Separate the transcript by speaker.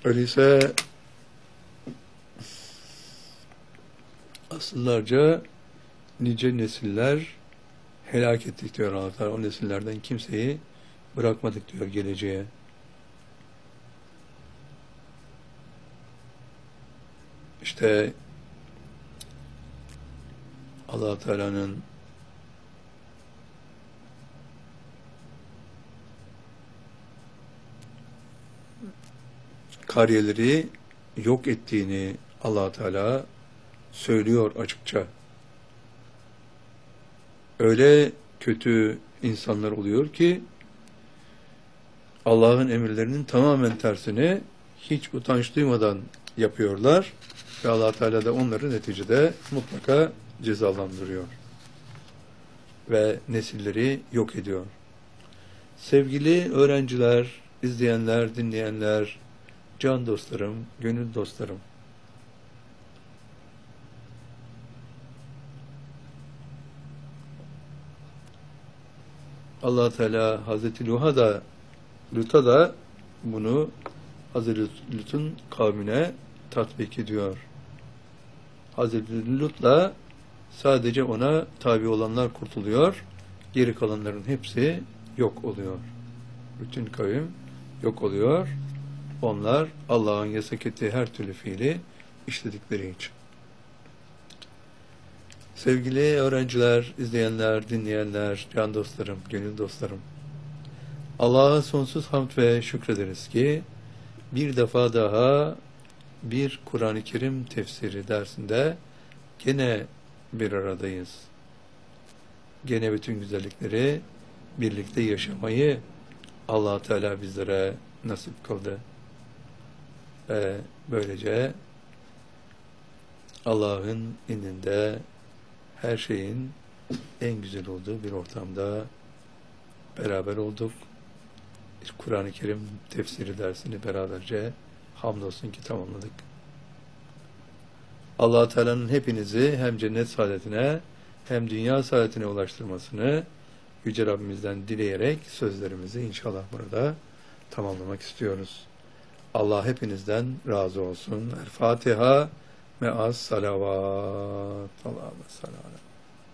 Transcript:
Speaker 1: Öyleyse asıllarca nice nesiller helak ettik diyor Allah Teala. O nesillerden kimseyi bırakmadık diyor geleceğe. İşte Allah Teala'nın kariyeleri yok ettiğini Allah Teala söylüyor açıkça. Öyle kötü insanlar oluyor ki Allah'ın emirlerinin tamamen tersini hiç utanç duymadan yapıyorlar ve Allah Teala da onları neticede mutlaka cezalandırıyor ve nesilleri yok ediyor. Sevgili öğrenciler, izleyenler, dinleyenler, can dostlarım, gönül dostlarım, Allah Teala Hazreti Lut'a da bunu Hazreti Lut'un kavmine tatbik ediyor. Hazreti Lut'la sadece ona tabi olanlar kurtuluyor, geri kalanların hepsi yok oluyor. Bütün kavim yok oluyor. Onlar Allah'ın yasak ettiği her türlü fiili işledikleri için. Sevgili öğrenciler, izleyenler, dinleyenler, can dostlarım, gönül dostlarım, Allah'a sonsuz hamd ve şükrederiz ki bir defa daha bir Kur'an-ı Kerim tefsiri dersinde gene bir aradayız. Gene bütün güzellikleri birlikte yaşamayı Allah Teala bizlere nasip kıldı. Ve böylece Allah'ın indinde her şeyin en güzel olduğu bir ortamda beraber olduk. Bir Kur'an-ı Kerim tefsiri dersini beraberce hamdolsun ki tamamladık. Allah Teala'nın hepinizi hem cennet saadetine hem dünya saadetine ulaştırmasını Yüce Rabbimizden dileyerek sözlerimizi inşallah burada tamamlamak istiyoruz. Allah hepinizden razı olsun. El Fatiha me'as salavat. Allahümme sallallahu